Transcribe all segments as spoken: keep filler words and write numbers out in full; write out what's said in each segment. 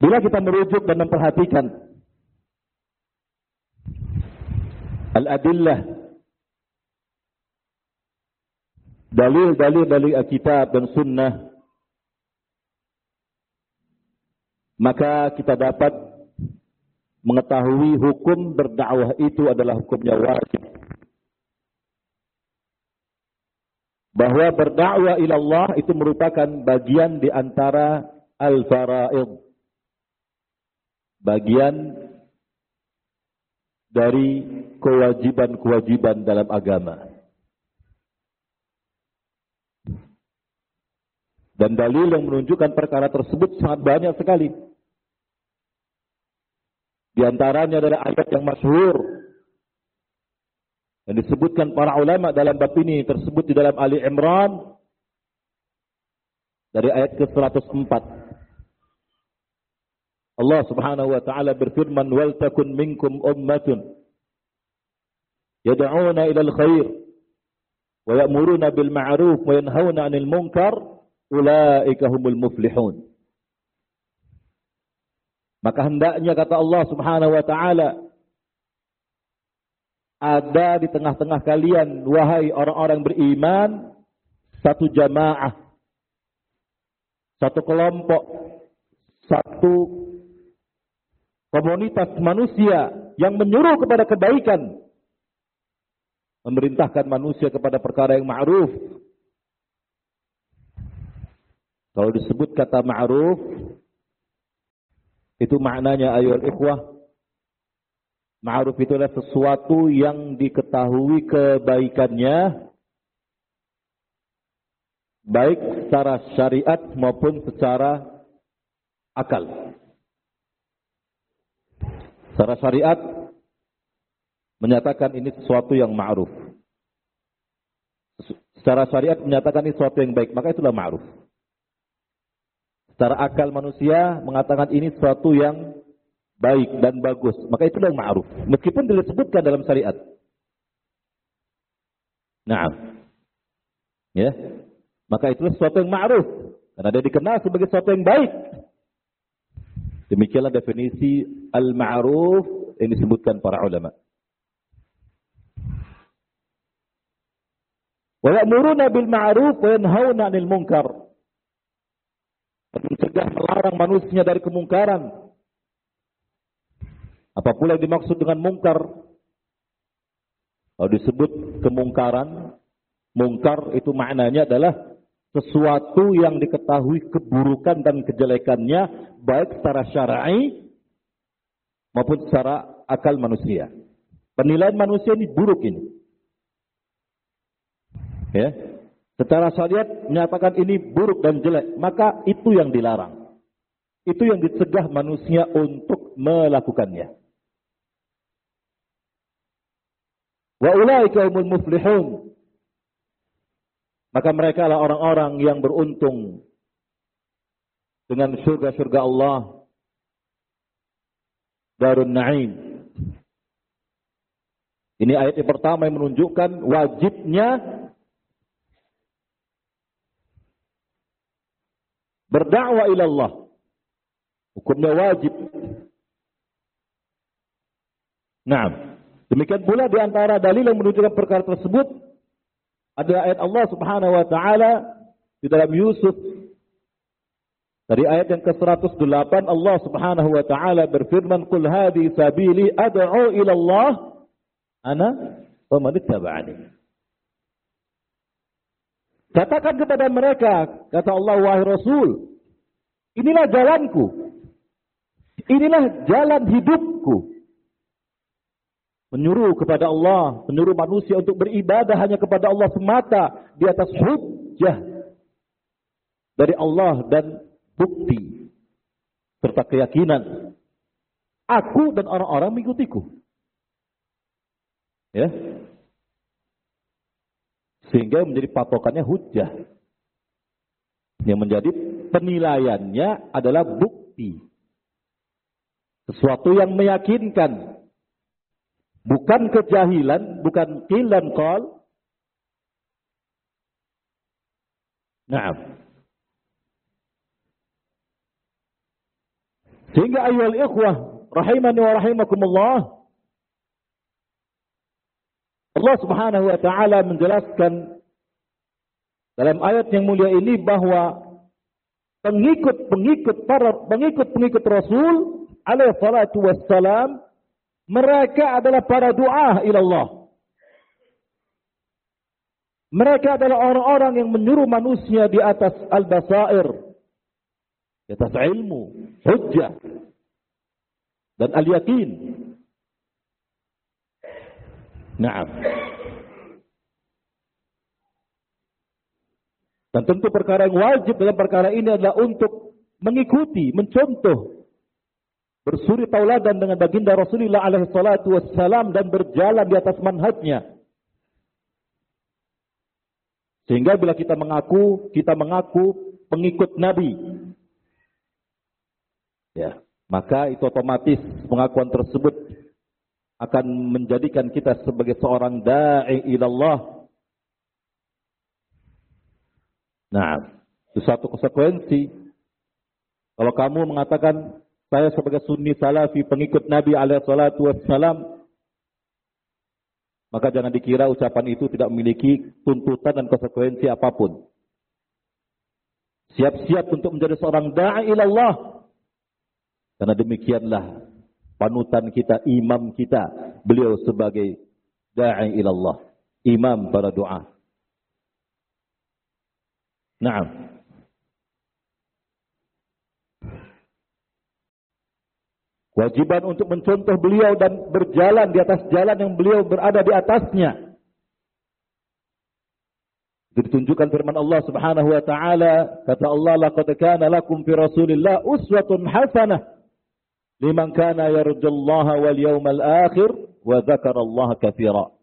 Bila kita merujuk dan memperhatikan al-adillah, dalil-dalil dari Alkitab dan Sunnah, maka kita dapat mengetahui hukum berdakwah itu adalah hukumnya wajib. Bahwa berdakwah ila Allah itu merupakan bagian di antara al-fara'id, bagian dari kewajiban-kewajiban dalam agama. Dan dalil yang menunjukkan perkara tersebut sangat banyak sekali. Di antaranya adalah ayat yang masyhur yang disebutkan para ulama dalam bab ini, tersebut di dalam Ali Imran dari ayat ke seratus empat. Allah Subhanahu wa taala berfirman, "Wal takun minkum ummatun yad'una ila al-khair wa ya'muruna bil ma'ruf wa yanhauna 'anil munkar, ulaika humul muflihun." Maka hendaknya, kata Allah Subhanahu wa taala, ada di tengah-tengah kalian, wahai orang-orang beriman, satu jamaah, satu kelompok, satu komunitas manusia yang menyuruh kepada kebaikan, memerintahkan manusia kepada perkara yang ma'ruf. Kalau disebut kata ma'ruf, itu maknanya, ayyuhal ikhwah, ma'ruf itu adalah sesuatu yang diketahui kebaikannya, baik secara syariat maupun secara akal. Secara syariat menyatakan ini sesuatu yang ma'ruf. Secara syariat menyatakan ini sesuatu yang baik, maka itulah ma'ruf. Secara akal manusia mengatakan ini sesuatu yang baik dan bagus, maka itulah yang ma'ruf, meskipun tidak disebutkan dalam syariat. Nah, ya, maka itulah sesuatu yang ma'ruf karena dia dikenal sebagai sesuatu yang baik. Demikianlah definisi al-ma'ruf yang disebutkan para ulama. Wa ya'muruna bil ma'ruf wa yanhauna 'anil munkar. Mencegah, melarang manusia dari kemungkaran. Apa pula yang dimaksud dengan mungkar? Kalau disebut kemungkaran, mungkar itu maknanya adalah sesuatu yang diketahui keburukan dan kejelekannya, baik secara syar'i maupun secara akal manusia. Penilaian manusia ini buruk ini. Ya. Secara syariat menyatakan ini buruk dan jelek, maka itu yang dilarang. Itu yang dicegah manusia untuk melakukannya. Wa ulaika humul muflihun. Maka mereka adalah orang-orang yang beruntung dengan surga-surga Allah, Darun Na'im. Ini ayat yang pertama yang menunjukkan wajibnya berdakwah ila Allah. Hukumnya wajib. Nah, demikian pula di antara dalil yang menunjukkan perkara tersebut ada ayat Allah Subhanahu wa taala di dalam Yusuf. Dari ayat yang ke seratus delapan, Allah Subhanahu wa taala berfirman, "Qul hadhihi sabili ad'u ila Allah ana wa man ittaba'ani." Katakan kepada mereka, kata Allah, wahai Rasul, inilah jalanku. Inilah jalan hidupku. Menyuruh kepada Allah, menyuruh manusia untuk beribadah hanya kepada Allah semata di atas hujjah dari Allah dan bukti serta keyakinan. Aku dan orang-orang mengikutiku. Ya. Sehingga menjadi patokannya hujjah. Yang menjadi penilaiannya adalah bukti. Sesuatu yang meyakinkan. Bukan kejahilan, bukan qil dan qal. Naam. Sehingga ayyuhal ikhwah rahimani wa rahimakumullah, Allah Subhanahu wa taala menjelaskan dalam ayat yang mulia ini bahwa pengikut-pengikut para pengikut-pengikut Rasul alaihi salatu wassalam, mereka adalah para du'a ilallah. Mereka adalah orang-orang yang menyuruh manusia di atas al-basair, di atas ilmu, hujjah, dan al-yakin. Naam. Dan tentu perkara yang wajib dalam perkara ini adalah untuk mengikuti, mencontoh, bersuri tauladan dengan baginda Rasulullah alaihi salatu wassalam dan berjalan di atas manhajnya. Sehingga bila kita mengaku, kita mengaku pengikut Nabi, ya, maka itu otomatis pengakuan tersebut akan menjadikan kita sebagai seorang da'i ilallah. Nah, itu satu konsekuensi. Kalau kamu mengatakan saya sebagai sunni salafi pengikut Nabi alaihi salatu wassalam, maka jangan dikira ucapan itu tidak memiliki tuntutan dan konsekuensi apapun. Siap-siap untuk menjadi seorang da'i ilallah. Karena demikianlah panutan kita, imam kita, beliau sebagai da'i ilallah, imam para doa. Naam. Kewajiban untuk mencontoh beliau dan berjalan di atas jalan yang beliau berada di atasnya. Itu ditunjukkan firman Allah Subhanahu wa taala, kata Allah, laqad kana lakum fi Rasulillah uswatun hasanah liman kana yarjullaha wal yawmal akhir wa dzakarallaha katsira.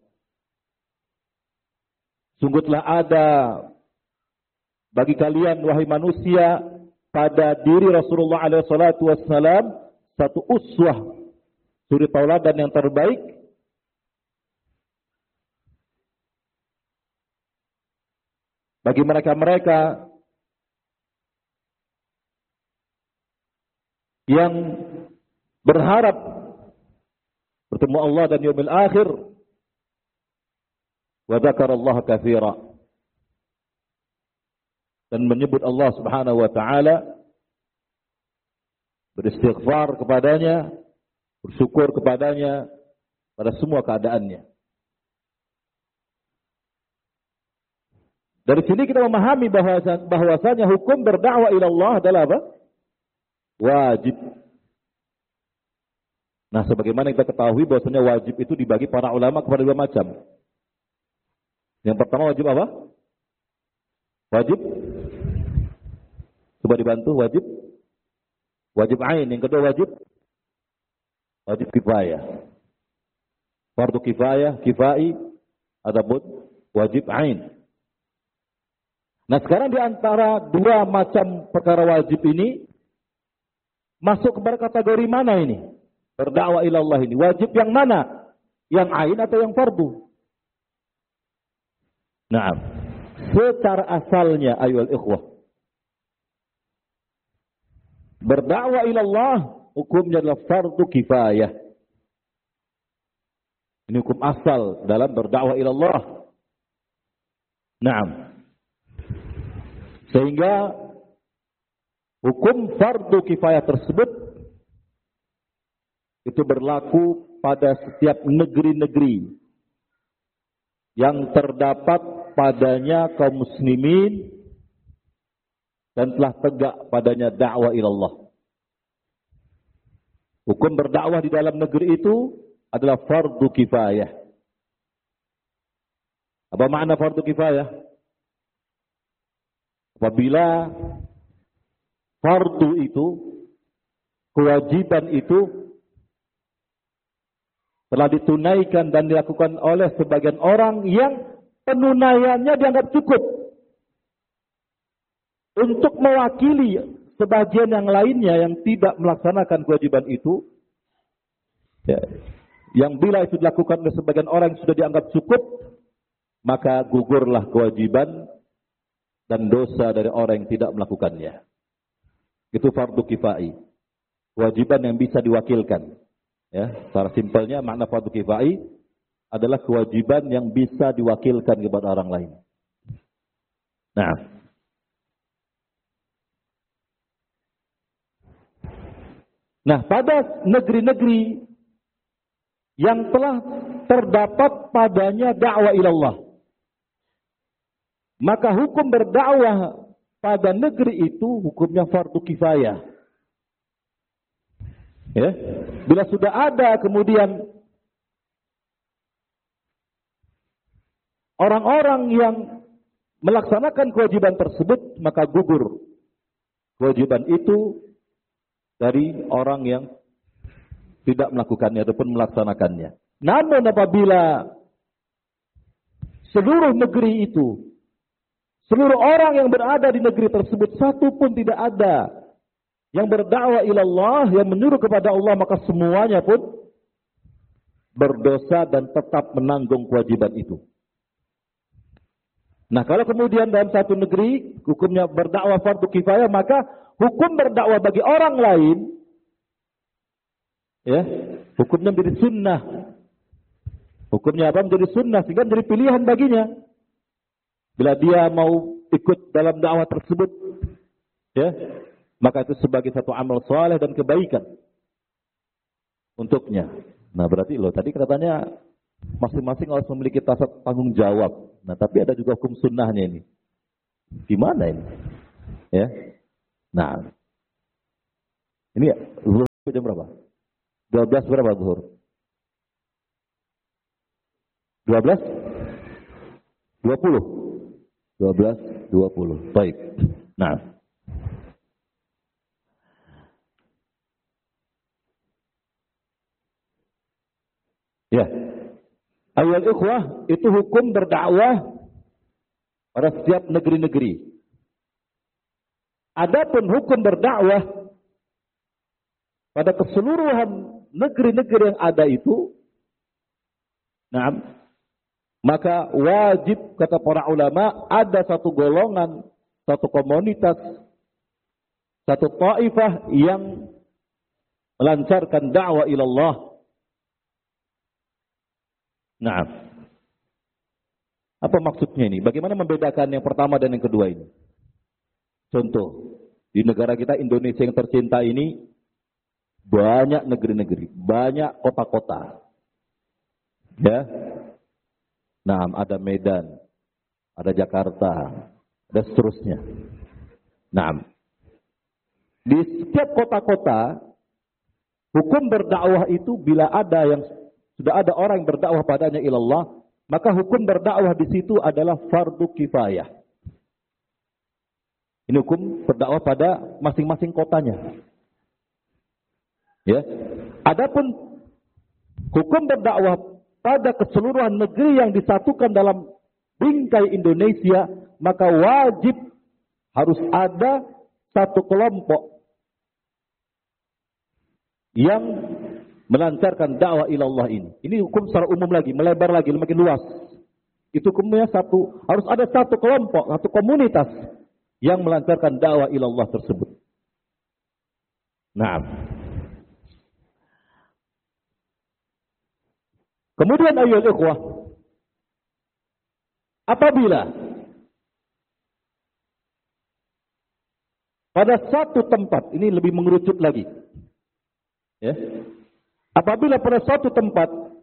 Sungguhlah ada bagi kalian wahai manusia pada diri Rasulullah alaihi salatu wassalam satu uswah, suri tauladan yang terbaik bagi mereka-mereka yang berharap bertemu Allah dan yaumil akhir, wa dzakarallaha katsira, dan menyebut Allah Subhanahu wa taala, beristighfar kepadanya, bersyukur kepadanya pada semua keadaannya. Dari sini kita memahami bahwasanya hukum berdakwah ila Allah adalah apa? Wajib. Nah, sebagaimana kita ketahui bahwasanya wajib itu dibagi para ulama kepada dua macam. Yang pertama wajib apa? Wajib. Coba dibantu, wajib. Wajib ain, yang kedua wajib wajib kifayah. Fardu kifayah, kifai, ataupun wajib ain. Nah, sekarang di antara dua macam perkara wajib ini masuk kepada kategori mana ini? Berdakwah ila Allah ini wajib yang mana? Yang ain atau yang fardu? Nah, secara asalnya ayyuhal ikhwah, berdakwah ila Allah hukumnya adalah fardu kifayah. Ini hukum asal dalam berdakwah ila Allah. Naam. Sehingga hukum fardu kifayah tersebut itu berlaku pada setiap negeri-negeri yang terdapat padanya kaum muslimin dan telah tegak padanya dakwah ilallah. Hukum berdakwah di dalam negeri itu adalah fardu kifayah. Apa makna fardu kifayah? Apabila fardu itu, kewajiban itu telah ditunaikan dan dilakukan oleh sebagian orang yang penunaiannya dianggap cukup untuk mewakili sebagian yang lainnya yang tidak melaksanakan kewajiban itu, ya, yang bila itu dilakukan oleh sebagian orang yang sudah dianggap cukup, maka gugurlah kewajiban dan dosa dari orang yang tidak melakukannya. Itu fardu kifai. kewajiban yang bisa diwakilkan. Ya, secara simpelnya makna fardu kifai adalah kewajiban yang bisa diwakilkan kepada orang lain. Nah, nah pada negeri-negeri yang telah terdapat padanya dakwah ilallah, maka hukum berdakwah pada negeri itu hukumnya fardu kifayah. Ya, bila sudah ada kemudian orang-orang yang melaksanakan kewajiban tersebut, maka gugur kewajiban itu dari orang yang tidak melakukannya ataupun melaksanakannya. Namun apabila seluruh negeri itu, seluruh orang yang berada di negeri tersebut, satu pun tidak ada yang berdakwah ilallah, yang menyuruh kepada Allah, maka semuanya pun berdosa dan tetap menanggung kewajiban itu. Nah, kalau kemudian dalam satu negeri hukumnya berdakwah fardu kifayah, maka hukum berdakwah bagi orang lain, ya, hukumnya menjadi sunnah. Hukumnya apa? Menjadi sunnah, sehingga menjadi pilihan baginya. Bila dia mau ikut dalam dakwah tersebut, ya, maka itu sebagai satu amal saleh dan kebaikan untuknya. Nah, berarti loh tadi katanya masing-masing harus memiliki tanggung jawab. Nah, tapi ada juga hukum sunnahnya ini. Gimana ini? Ya. Nah, ini zuhur jam berapa? dua belas berapa zuhur? dua belas? dua puluh? dua belas dua puluh. Baik. Nah. Ya. Ayol ikhwah, itu hukum berdakwah pada setiap negeri-negeri. Adapun hukum berdakwah pada keseluruhan negeri-negeri yang ada itu, nah, maka wajib, kata para ulama, ada satu golongan, satu komunitas, satu taifah yang melancarkan dakwah ilallah. Nah, apa maksudnya ini? Bagaimana membedakan yang pertama dan yang kedua ini? Contoh, di negara kita Indonesia yang tercinta ini, banyak negeri-negeri, banyak kota-kota. Ya. Nah, ada Medan, ada Jakarta, dan seterusnya. Nah, di setiap kota-kota, hukum berdakwah itu bila ada yang sudah ada orang yang berdakwah padanya ilallah, maka hukum berdakwah di situ adalah fardu kifayah. Ini hukum berdakwah pada masing-masing kotanya. Ya. Adapun hukum berdakwah pada keseluruhan negeri yang disatukan dalam bingkai Indonesia, maka wajib harus ada satu kelompok yang melancarkan dakwah ilallah ini. Ini hukum secara umum lagi, melebar lagi, makin luas. Itu hukumnya satu, harus ada satu kelompok, satu komunitas yang melancarkan dakwah ilallah tersebut. Nah, kemudian ayyuhal ikhwah, apabila pada satu tempat, ini lebih mengerucut lagi, ya. Apabila pada suatu tempat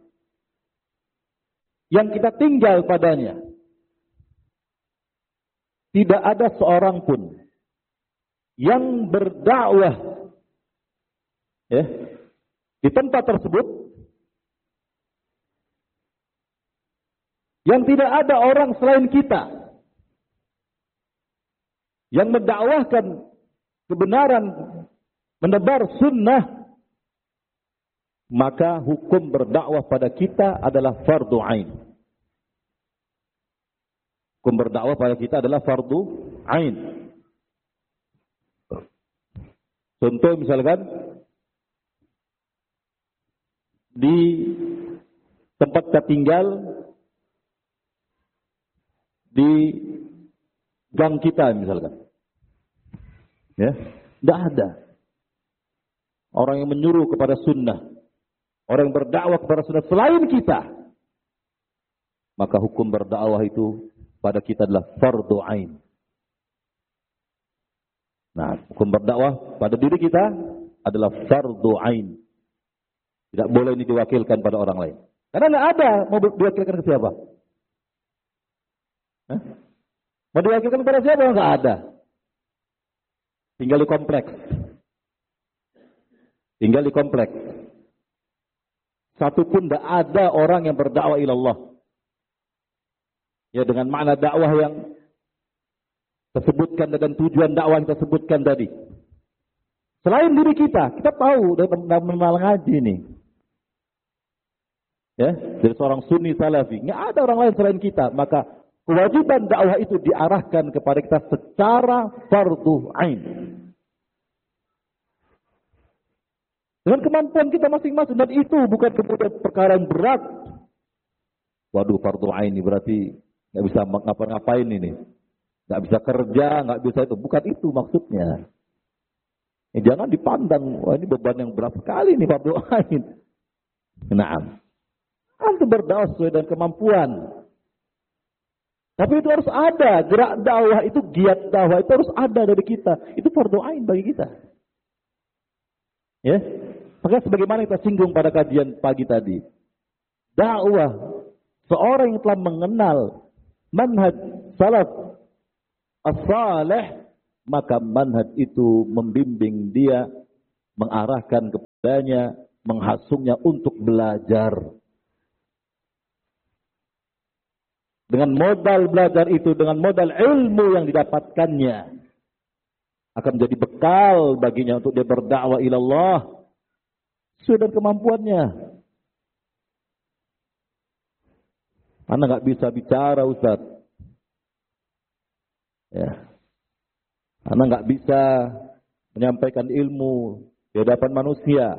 yang kita tinggal padanya tidak ada seorang pun yang berdakwah, ya, di tempat tersebut, yang tidak ada orang selain kita yang mendakwahkan kebenaran, menebar sunnah, maka hukum berdakwah pada kita adalah fardu ain. Hukum berdakwah pada kita adalah fardu ain. Contoh misalkan di tempat kita tinggal, di gang kita misalkan, ya, tidak ada orang yang menyuruh kepada sunnah, orang yang berdakwah kepada sunnah selain kita, maka hukum berdakwah itu pada kita adalah fardhu ain. Nah, hukum berdakwah pada diri kita adalah fardhu ain. Tidak boleh ini diwakilkan pada orang lain. Karena tidak ada mau diwakilkan ke siapa? Hah? Mau diwakilkan kepada siapa? Enggak ada. Tinggal di kompleks. Tinggal di kompleks. Satu pun tidak ada orang yang berdakwah ilallah. Ya, dengan makna dakwah yang tersebutkan dan tujuan dakwah yang tersebutkan tadi. Selain diri kita, kita tahu dalam mengenal ngaji ini. Ya, dari seorang sunni salafi, nggak ada orang lain selain kita, maka kewajiban dakwah itu diarahkan kepada kita secara fardhu ain. Dengan kemampuan kita masing-masing, dan itu bukan kemudian perkara yang berat. Waduh, fardhu ain ini berarti nggak bisa ngapa-ngapain ini, nggak bisa kerja, nggak bisa itu. Bukan itu maksudnya. Ya, jangan dipandang, wah ini beban yang berat sekali nih fardhu ain. Nah, antum berdakwah sesuai dengan kemampuan. Tapi itu harus ada, gerak dakwah itu, giat dakwah itu harus ada dari kita. Itu fardhu ain bagi kita. Ya, maka sebagaimana kita singgung pada kajian pagi tadi, dakwah seorang yang telah mengenal manhaj salaf as-salih, maka manhaj itu membimbing dia, mengarahkan kepadanya, menghasungnya untuk belajar. Dengan modal belajar itu, dengan modal ilmu yang didapatkannya, akan menjadi bekal baginya untuk dia berdakwah ilallah sesuai dengan kemampuannya. Anda nggak bisa bicara, Ustaz. Ya. Anda nggak bisa menyampaikan ilmu di hadapan manusia.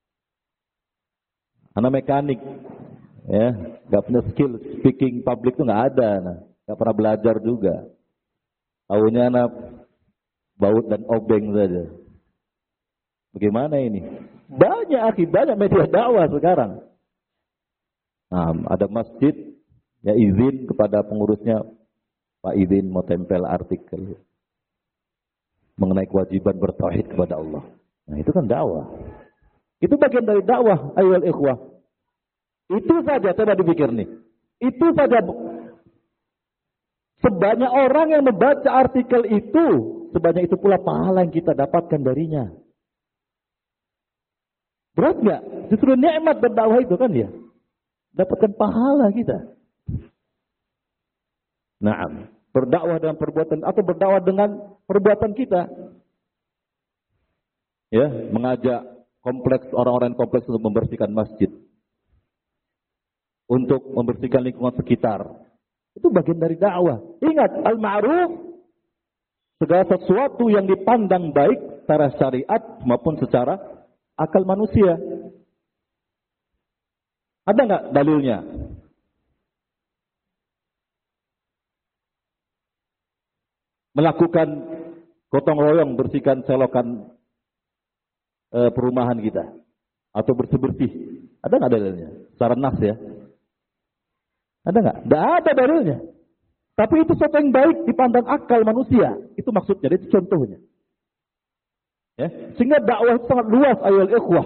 Anda mekanik, ya, nggak punya skill speaking public itu nggak ada, nah. Nggak pernah belajar juga. Tahunya anak baut dan obeng saja. Bagaimana ini? Banyak akhi, banyak media dakwah sekarang. Nah, ada masjid, ya izin kepada pengurusnya, Pak izin mau tempel artikel mengenai kewajiban bertauhid kepada Allah. Nah, itu kan dakwah. Itu bagian dari dakwah, ayyuhal ikhwah. Itu saja, coba dipikir nih. Itu saja. Sebanyak orang yang membaca artikel itu, sebanyak itu pula pahala yang kita dapatkan darinya. Berat nggak? Justru nikmat berdakwah itu kan ya. Dapatkan pahala kita. Naam. Berdakwah dengan perbuatan atau berdakwah dengan perbuatan kita. Ya, mengajak kompleks orang-orang kompleks untuk membersihkan masjid. Untuk membersihkan lingkungan sekitar. Itu bagian dari dakwah. Ingat, al-ma'ruf, segala sesuatu yang dipandang baik secara syariat maupun secara akal manusia. Ada nggak dalilnya? Melakukan gotong royong bersihkan selokan e, perumahan kita atau bersih-bersih. Ada nggak dalilnya? Secara nas ya. Ada nggak? Nggak ada dalilnya. Tapi itu sesuatu yang baik dipandang akal manusia. Itu maksudnya, itu contohnya. Ya, sehingga dakwah itu sangat luas, ayyuhal ikhwah.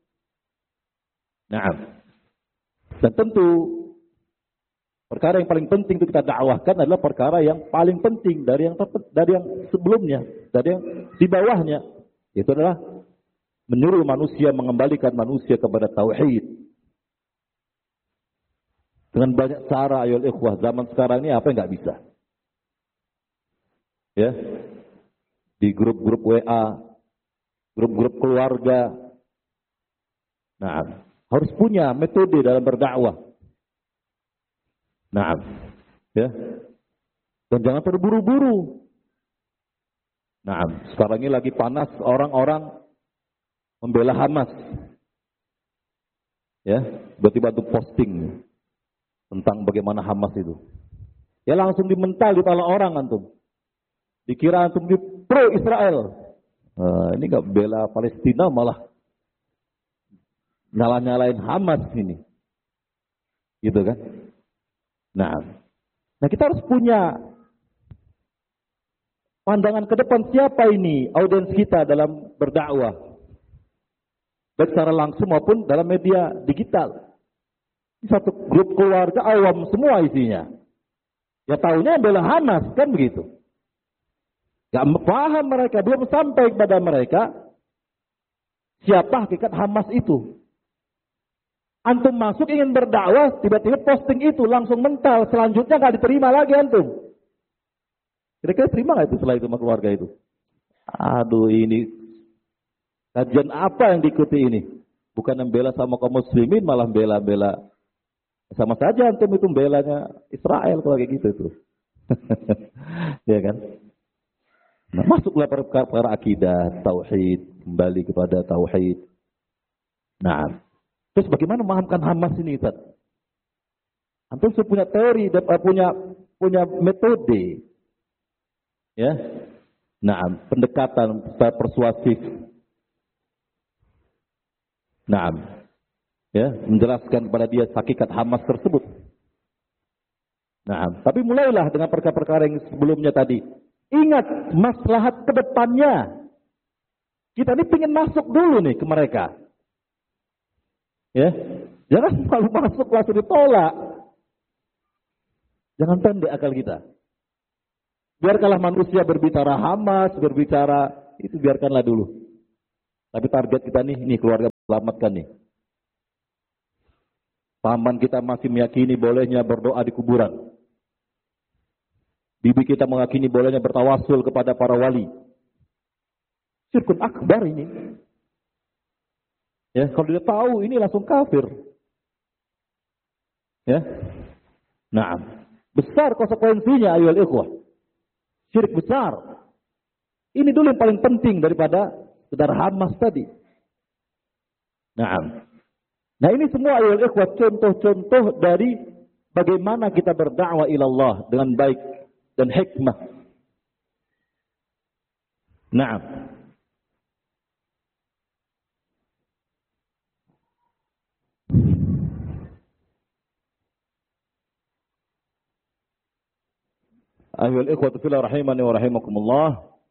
Nah, dan tentu perkara yang paling penting itu kita dakwahkan adalah perkara yang paling penting dari yang dari yang sebelumnya, dari yang di bawahnya. Itu adalah menyuruh manusia, mengembalikan manusia kepada tauhid. Dengan banyak cara, ayyuhal ikhwah. Zaman sekarang ini apa yang nggak bisa? Ya, di grup-grup W A, grup-grup keluarga. Nah, harus punya metode dalam berdakwah. Nah, ya. Dan jangan terburu-buru. Nah, sekarang ini lagi panas orang-orang membela Hamas. Ya, tiba-tiba tuh posting tentang bagaimana Hamas itu. Ya langsung dimental di kepala orang antum. Dikira antum di pro Israel. Nah, ini enggak bela Palestina, malah Nyala-nyalain Hamas ini. Gitu kan? Nah, nah kita harus punya pandangan ke depan siapa ini audiens kita dalam berdakwah. Baik secara langsung maupun dalam media digital. Satu grup keluarga awam semua isinya. Ya tahunya adalah Hamas, kan begitu. Gak paham mereka, belum sampai kepada mereka siapa hakikat Hamas itu. Antum masuk ingin berdakwah, tiba-tiba posting itu langsung mental, selanjutnya gak diterima lagi antum. Kira-kira terima gak itu setelah itu sama keluarga itu? Aduh, ini kajian apa yang diikuti ini? Bukan membela sama kaum muslimin, malah bela-bela. Sama saja antum itu belanya Israel kalau kayak gitu itu. Ya kan? Nah, masuklah perkara akidah, tauhid, kembali kepada tauhid. Nah, terus bagaimana memahamkan Hamas ini, Ustaz? Antum punya teori, punya punya metode. Ya. Nah, pendekatan secara persuasif. Nah, ya, menjelaskan kepada dia hakikat Hamas tersebut. Nah, tapi mulailah dengan perkara-perkara yang sebelumnya tadi. Ingat maslahat ke depannya. Kita ini ingin masuk dulu nih ke mereka. Ya, jangan kalau masuk langsung ditolak. Jangan pendek akal kita. Biarkanlah manusia berbicara Hamas, berbicara itu biarkanlah dulu. Tapi target kita nih, nih keluarga selamatkan nih. Paman kita masih meyakini bolehnya berdoa di kuburan. Bibi kita meyakini bolehnya bertawasul kepada para wali. Syirkun akbar ini. Ya, kalau dia tahu ini langsung kafir. Ya. Nah, besar konsekuensinya ayolah ikhwah. Syirik besar. Ini dulu yang paling penting daripada sekedar Hamas tadi. Nah, nah ini semua ayolah ikhwah contoh-contoh dari bagaimana kita berdakwah ilallah dengan baik dan hikmah. Nah, ayolah ikhwah fillah rahimani wa rahimakumullah.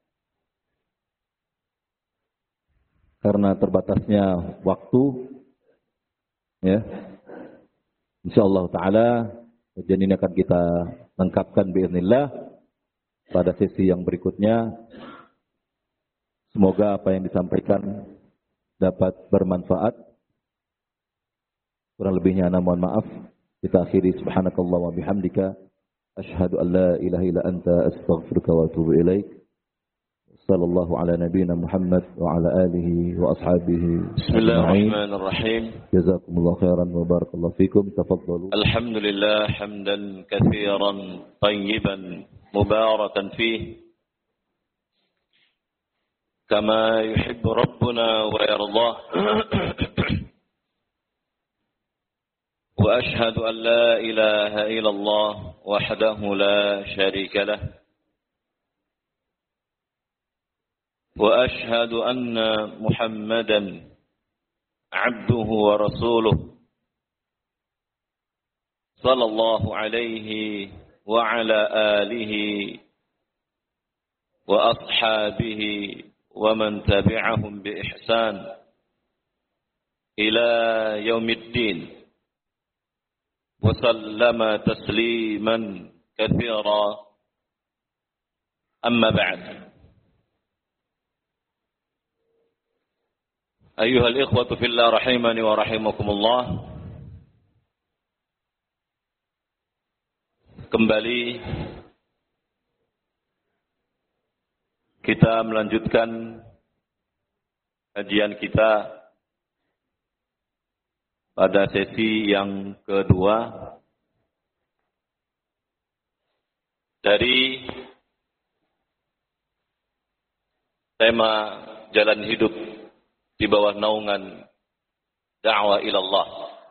Karena terbatasnya waktu, ya, insyaallah taala kajian ini akan kita lengkapkan biiznillah pada sesi yang berikutnya. Semoga apa yang disampaikan dapat bermanfaat. Kurang lebihnya ana mohon maaf. Kita akhiri subhanakallah wa bihamdika asyhadu an la ilaha illa anta astaghfiruka wa atubu ilaik. Sallallahu ala nabiyyina Muhammad wa ala alihi wa ashabihi. Bismillahirrahmanirrahim. Jazakumullahu khairan wa barakallahu fikum. Tafaddalu. Alhamdulillah hamdan katsiran tayyiban mubarakan fihi kama yuhibbu rabbuna wa yardah. Wa ashhadu an la ilaha illallah wahdahu la syarika lah. وأشهد أن محمدا عبده ورسوله صلى الله عليه وعلى آله وأصحابه ومن تبعهم بإحسان إلى يوم الدين وسلم تسليما كثيرا أما بعد. Ayuhal ikhwatu fillah rahimani wa rahimakumullah. Kembali kita melanjutkan kajian kita pada sesi yang kedua dari tema jalan hidup di bawah naungan dakwah ilallah.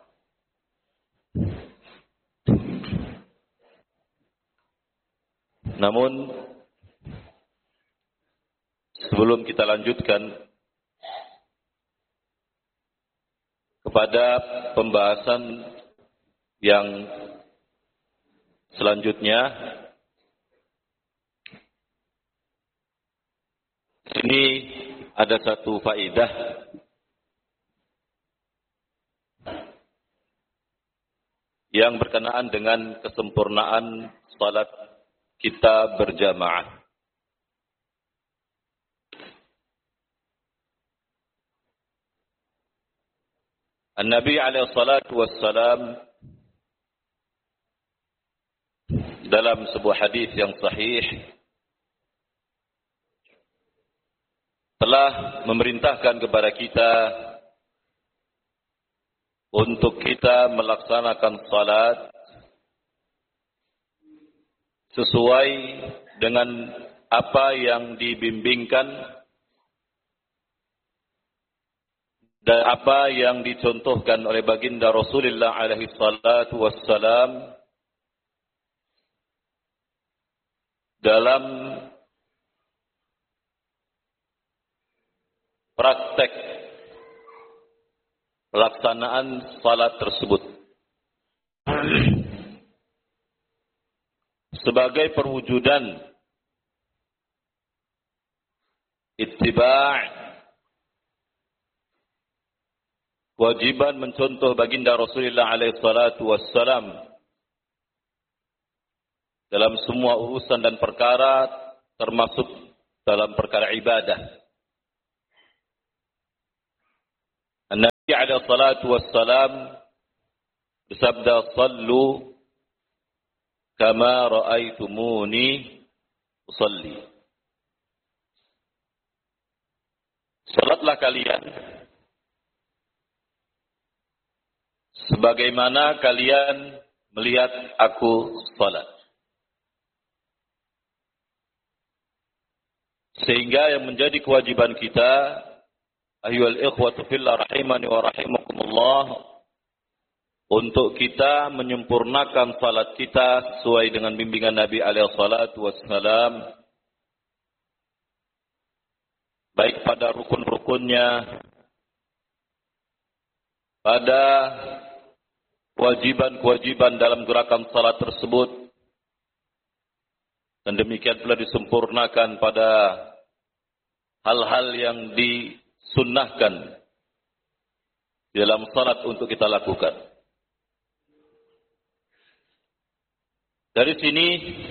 Namun sebelum kita lanjutkan kepada pembahasan yang selanjutnya. Ini ada satu faedah yang berkenaan dengan kesempurnaan salat kita berjamaah. An-Nabi alaihi salatu wassalam dalam sebuah hadis yang sahih telah memerintahkan kepada kita untuk kita melaksanakan salat sesuai dengan apa yang dibimbingkan dan apa yang dicontohkan oleh baginda Rasulullah alaihi salatu wassalam dalam praktek pelaksanaan salat tersebut sebagai perwujudan ittiba' kewajiban mencontoh baginda Rasulullah alaihi salatu wassalam dalam semua urusan dan perkara, termasuk dalam perkara ibadah. An-Nabi alaihi salatu wassalam bersabda, "Sallu kama ra'aitumuni usalli." Salatlah kalian sebagaimana kalian melihat aku salat. Sehingga yang menjadi kewajiban kita, ayyuhal ikhwatu fillah rahimani wa rahimakumullah, untuk kita menyempurnakan salat kita sesuai dengan bimbingan Nabi alaihi salatu wassalam, baik pada rukun-rukunnya, pada kewajiban-kewajiban dalam gerakan salat tersebut, dan demikian pula disempurnakan pada hal-hal yang disunnahkan dalam salat untuk kita lakukan. Dari sini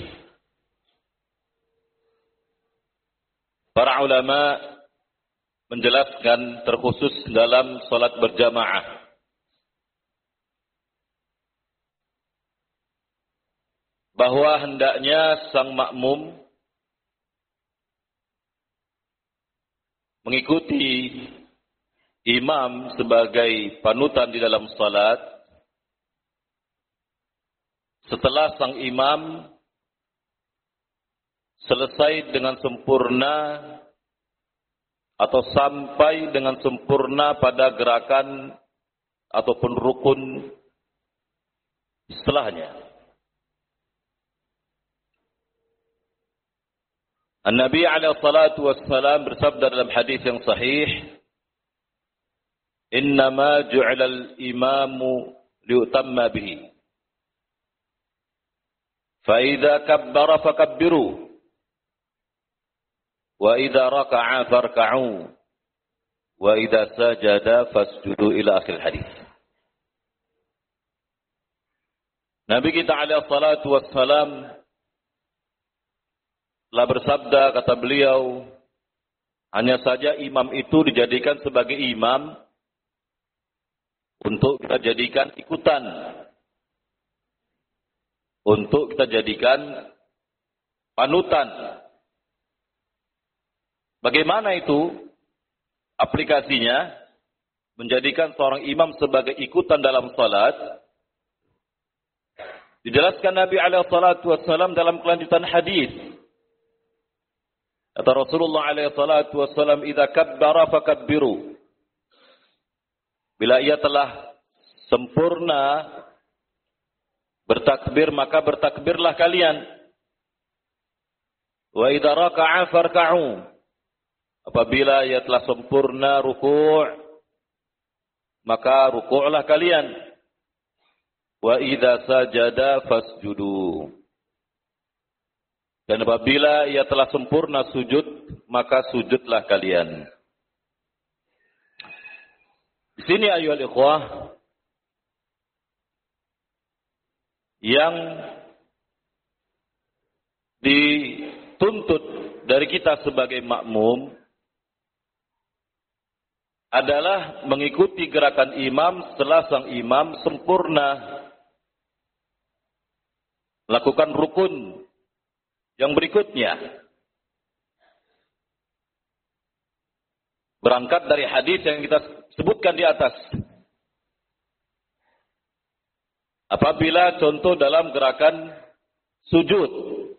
para ulama menjelaskan terkhusus dalam salat berjamaah bahwa hendaknya sang makmum mengikuti imam sebagai panutan di dalam salat setelah sang imam selesai dengan sempurna atau sampai dengan sempurna pada gerakan ataupun rukun setelahnya. An-Nabi alaihi salatu wassalam bersabda dalam hadis yang sahih, "Innama ju'ila al-imamu liutamma bihi. Fa idza kabbara fakabbiru, wa idza raka'a farka'u, wa idza sajada fasjudu," ila akhir hadis. Nabi kita alaihi salatu wassalam telah bersabda, kata beliau, hanya saja imam itu dijadikan sebagai imam untuk kita jadikan ikutan, untuk kita jadikan panutan. Bagaimana itu aplikasinya? Menjadikan seorang imam sebagai ikutan dalam salat. Dijelaskan Nabi alaihi salatu wassalam dalam kelanjutan hadis. Kata Rasulullah alaihi salatu wassalam, "Idza kabbara fakabbiru." Bila ia telah sempurna bertakbir, maka bertakbirlah kalian. Wa idza raka'a farka'u. Apabila ia telah sempurna ruku', maka rukuklah kalian. Wa idza sajada fasjudu. Dan apabila ia telah sempurna sujud, maka sujudlah kalian. Di sini ayyuhal ikhwah, yang dituntut dari kita sebagai makmum adalah mengikuti gerakan imam setelah sang imam sempurna lakukan rukun yang berikutnya. Berangkat dari hadis yang kita sebutkan di atas. Apabila contoh dalam gerakan sujud,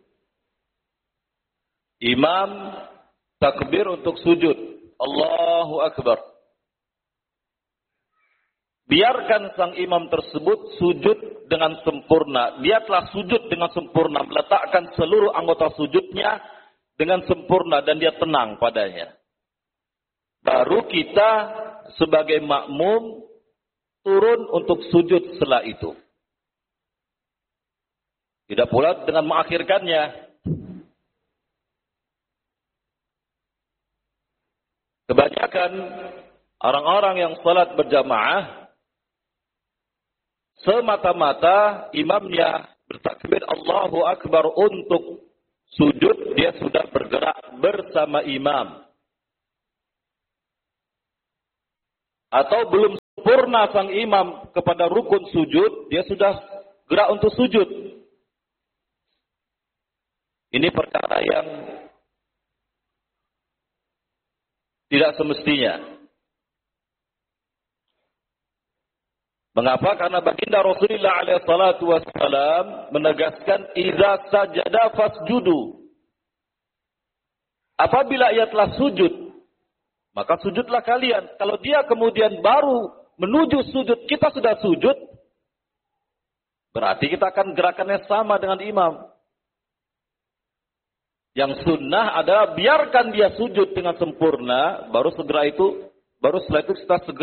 imam takbir untuk sujud, Allahu Akbar. Biarkan sang imam tersebut sujud dengan sempurna. Dia telah sujud dengan sempurna, meletakkan seluruh anggota sujudnya dengan sempurna dan dia tenang padanya. Baru kita sebagai makmum turun untuk sujud setelah itu. Tidak pula dengan mengakhirkannya. Kebanyakan orang-orang yang salat berjamaah semata-mata imamnya bertakbir Allahu Akbar untuk sujud, dia sudah bergerak bersama imam. Atau belum sempurna sang imam kepada rukun sujud, dia sudah gerak untuk sujud. Ini perkara yang tidak semestinya. Mengapa? Karena baginda Rasulullah alaihi salatu wassalam menegaskan idza sajada fasjudu. Apabila ia telah sujud, maka sujudlah kalian. Kalau dia kemudian baru menuju sujud, kita sudah sujud, berarti kita akan gerakannya sama dengan imam. Yang sunnah adalah biarkan dia sujud dengan sempurna, baru segera itu, baru setelah itu kita segera